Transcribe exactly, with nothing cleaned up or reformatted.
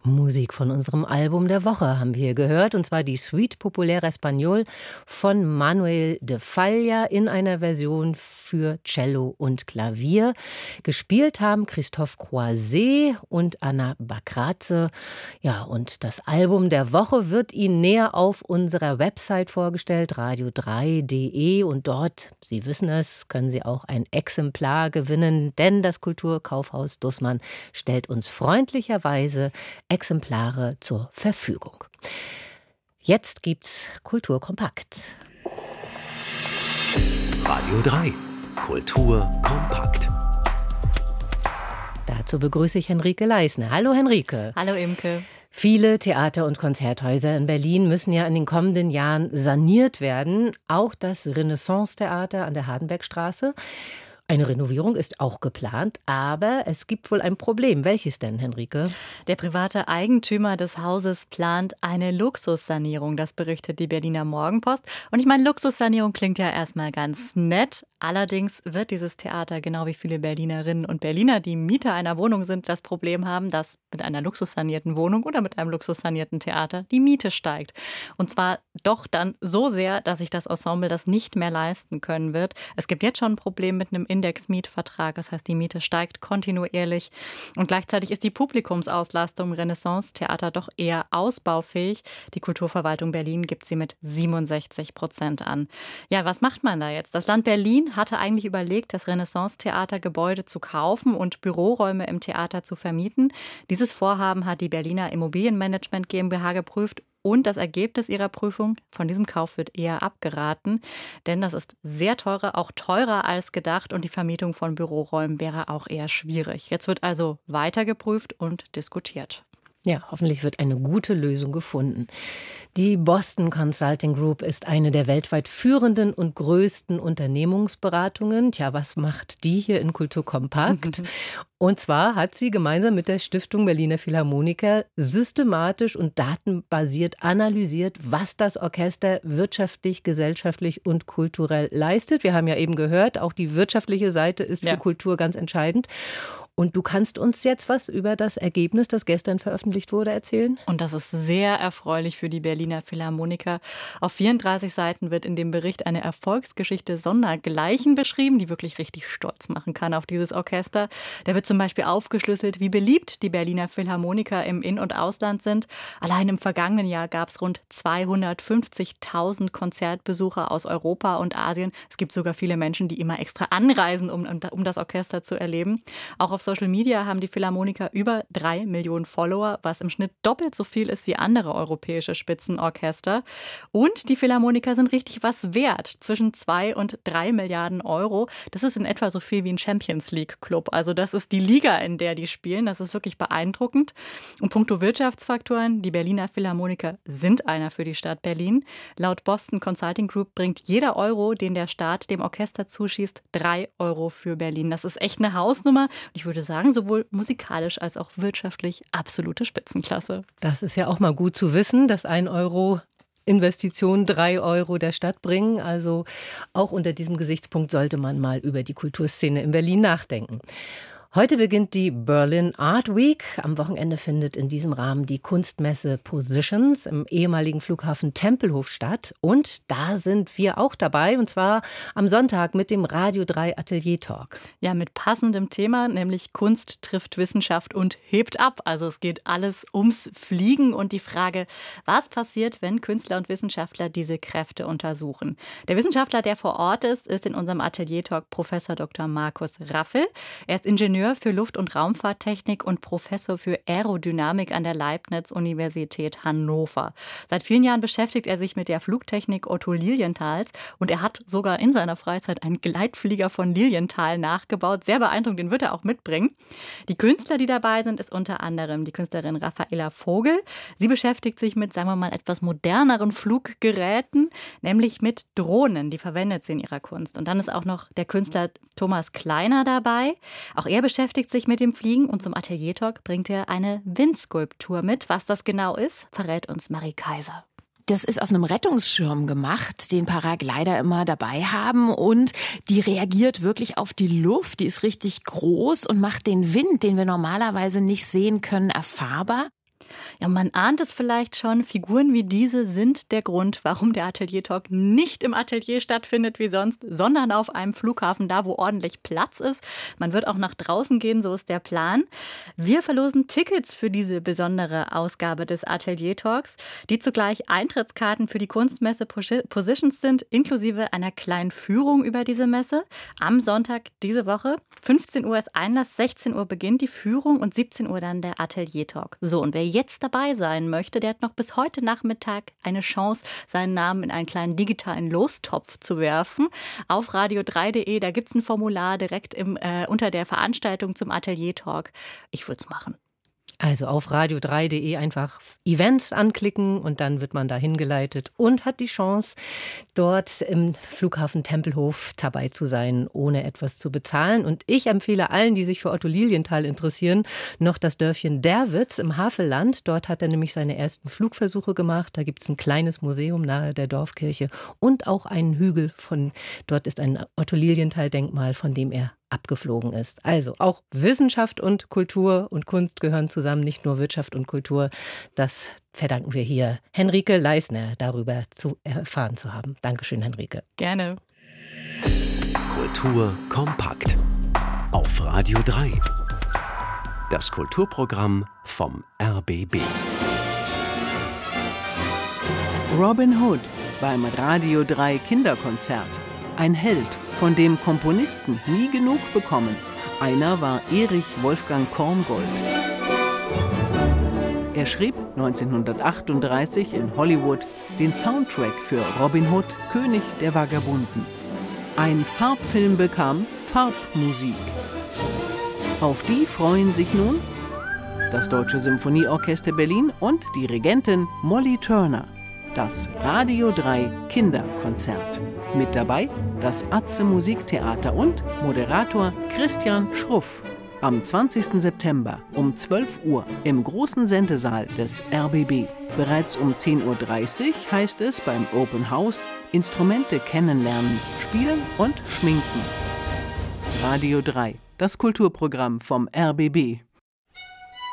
Musik von unserem Album der Woche haben wir hier gehört, und zwar die Suite Populaire Espagnole von Manuel de Falla in einer Version für Cello und Klavier. Gespielt haben Christophe Croiset und Anna Bakratze. Ja, und das Album der Woche wird Ihnen näher auf unserer Website vorgestellt, radio drei punkt de, und dort, Sie wissen es, können Sie auch ein Exemplar gewinnen, denn das Kulturkaufhaus Dussmann stellt uns freundlicherweise Exemplare zur Verfügung. Jetzt gibt's Kultur kompakt. Radio drei. Kultur kompakt. Dazu begrüße ich Henrike Leisner. Hallo Henrike. Hallo Imke. Viele Theater- und Konzerthäuser in Berlin müssen ja in den kommenden Jahren saniert werden. Auch das Renaissance-Theater an der Hardenbergstraße. Eine Renovierung ist auch geplant, aber es gibt wohl ein Problem. Welches denn, Henrike? Der private Eigentümer des Hauses plant eine Luxussanierung, das berichtet die Berliner Morgenpost. Und ich meine, Luxussanierung klingt ja erstmal ganz nett. Allerdings wird dieses Theater, genau wie viele Berlinerinnen und Berliner, die Mieter einer Wohnung sind, das Problem haben, dass mit einer luxussanierten Wohnung oder mit einem luxussanierten Theater die Miete steigt. Und zwar doch dann so sehr, dass sich das Ensemble das nicht mehr leisten können wird. Es gibt jetzt schon ein Problem mit einem Indexmietvertrag, das heißt, die Miete steigt kontinuierlich, und gleichzeitig ist die Publikumsauslastung im Renaissance-Theater doch eher ausbaufähig. Die Kulturverwaltung Berlin gibt sie mit siebenundsechzig Prozent an. Ja, was macht man da jetzt? Das Land Berlin hatte eigentlich überlegt, das Renaissance-Theater-Gebäude zu kaufen und Büroräume im Theater zu vermieten. Dieses Vorhaben hat die Berliner Immobilienmanagement GmbH geprüft. Und das Ergebnis ihrer Prüfung, von diesem Kauf wird eher abgeraten, denn das ist sehr teurer, auch teurer als gedacht, und die Vermietung von Büroräumen wäre auch eher schwierig. Jetzt wird also weiter geprüft und diskutiert. Ja, hoffentlich wird eine gute Lösung gefunden. Die Boston Consulting Group ist eine der weltweit führenden und größten Unternehmungsberatungen. Tja, was macht die hier in Kultur kompakt? Und zwar hat sie gemeinsam mit der Stiftung Berliner Philharmoniker systematisch und datenbasiert analysiert, was das Orchester wirtschaftlich, gesellschaftlich und kulturell leistet. Wir haben ja eben gehört, auch die wirtschaftliche Seite ist für ja. Kultur ganz entscheidend. Und du kannst uns jetzt was über das Ergebnis, das gestern veröffentlicht wurde, erzählen? Und das ist sehr erfreulich für die Berliner Philharmoniker. Auf vierunddreißig Seiten wird in dem Bericht eine Erfolgsgeschichte sondergleichen beschrieben, die wirklich richtig stolz machen kann auf dieses Orchester. Da wird zum Beispiel aufgeschlüsselt, wie beliebt die Berliner Philharmoniker im In- und Ausland sind. Allein im vergangenen Jahr gab es rund zweihundertfünfzigtausend Konzertbesucher aus Europa und Asien. Es gibt sogar viele Menschen, die immer extra anreisen, um, um das Orchester zu erleben. Auch auf Social Media haben die Philharmoniker über drei Millionen Follower, was im Schnitt doppelt so viel ist wie andere europäische Spitzenorchester. Und die Philharmoniker sind richtig was wert. Zwischen zwei und drei Milliarden Euro. Das ist in etwa so viel wie ein Champions League Club. Also das ist die Liga, in der die spielen. Das ist wirklich beeindruckend. Und puncto Wirtschaftsfaktoren, die Berliner Philharmoniker sind einer für die Stadt Berlin. Laut Boston Consulting Group bringt jeder Euro, den der Staat dem Orchester zuschießt, drei Euro für Berlin. Das ist echt eine Hausnummer. Ich würde sagen, sowohl musikalisch als auch wirtschaftlich absolute Spitzenklasse. Das ist ja auch mal gut zu wissen, dass ein Euro Investitionen drei Euro der Stadt bringen. Also auch unter diesem Gesichtspunkt sollte man mal über die Kulturszene in Berlin nachdenken. Heute beginnt die Berlin Art Week. Am Wochenende findet in diesem Rahmen die Kunstmesse Positions im ehemaligen Flughafen Tempelhof statt. Und da sind wir auch dabei, und zwar am Sonntag mit dem Radio drei Atelier Talk. Ja, mit passendem Thema, nämlich Kunst trifft Wissenschaft und hebt ab. Also es geht alles ums Fliegen und die Frage, was passiert, wenn Künstler und Wissenschaftler diese Kräfte untersuchen. Der Wissenschaftler, der vor Ort ist, ist in unserem Atelier Talk Professor Doktor Markus Raffel. Er ist Ingenieur für Luft- und Raumfahrttechnik und Professor für Aerodynamik an der Leibniz-Universität Hannover. Seit vielen Jahren beschäftigt er sich mit der Flugtechnik Otto Lilienthals und er hat sogar in seiner Freizeit einen Gleitflieger von Lilienthal nachgebaut. Sehr beeindruckend, den wird er auch mitbringen. Die Künstler, die dabei sind, ist unter anderem die Künstlerin Raffaella Vogel. Sie beschäftigt sich mit, sagen wir mal, etwas moderneren Fluggeräten, nämlich mit Drohnen. Die verwendet sie in ihrer Kunst. Und dann ist auch noch der Künstler Thomas Kleiner dabei. Auch er beschäftigt sich mit dem Fliegen und zum Atelier-Talk bringt er eine Windskulptur mit. Was das genau ist, verrät uns Marie Kaiser. Das ist aus einem Rettungsschirm gemacht, den Paraglider immer dabei haben, und die reagiert wirklich auf die Luft. Die ist richtig groß und macht den Wind, den wir normalerweise nicht sehen können, erfahrbar. Ja, man ahnt es vielleicht schon, Figuren wie diese sind der Grund, warum der Atelier-Talk nicht im Atelier stattfindet wie sonst, sondern auf einem Flughafen, da wo ordentlich Platz ist. Man wird auch nach draußen gehen, so ist der Plan. Wir verlosen Tickets für diese besondere Ausgabe des Atelier-Talks, die zugleich Eintrittskarten für die Kunstmesse Positions sind, inklusive einer kleinen Führung über diese Messe. Am Sonntag diese Woche, fünfzehn Uhr ist Einlass, sechzehn Uhr beginnt die Führung und siebzehn Uhr dann der Atelier-Talk. So, und wer jetzt dabei sein möchte, der hat noch bis heute Nachmittag eine Chance, seinen Namen in einen kleinen digitalen Lostopf zu werfen. Auf radio drei punkt de, da gibt es ein Formular direkt im, äh, unter der Veranstaltung zum Atelier-Talk. Ich würde es machen. Also auf radio drei punkt de einfach Events anklicken und dann wird man da hingeleitet und hat die Chance, dort im Flughafen Tempelhof dabei zu sein, ohne etwas zu bezahlen. Und ich empfehle allen, die sich für Otto Lilienthal interessieren, noch das Dörfchen Derwitz im Havelland. Dort hat er nämlich seine ersten Flugversuche gemacht. Da gibt es ein kleines Museum nahe der Dorfkirche und auch einen Hügel. Von dort ist ein Otto Lilienthal-Denkmal, von dem er abgeflogen ist. Also auch Wissenschaft und Kultur und Kunst gehören zusammen, nicht nur Wirtschaft und Kultur. Das verdanken wir hier Henrike Leisner, darüber zu erfahren zu haben. Dankeschön, Henrike. Gerne. Kultur kompakt. Auf Radio drei. Das Kulturprogramm vom R B B. Robin Hood beim Radio drei Kinderkonzert. Ein Held, von dem Komponisten nie genug bekommen. Einer war Erich Wolfgang Korngold. Er schrieb neunzehnhundertachtunddreißig in Hollywood den Soundtrack für Robin Hood, König der Vagabunden. Ein Farbfilm bekam Farbmusik. Auf die freuen sich nun das Deutsche Symphonieorchester Berlin und Dirigentin Molly Turner. Das Radio drei Kinderkonzert. Mit dabei das Atze Musiktheater und Moderator Christian Schruff. Am zwanzigsten September um zwölf Uhr im großen Sendesaal des R B B. Bereits um zehn Uhr dreißig heißt es beim Open House Instrumente kennenlernen, spielen und schminken. Radio drei, das Kulturprogramm vom R B B.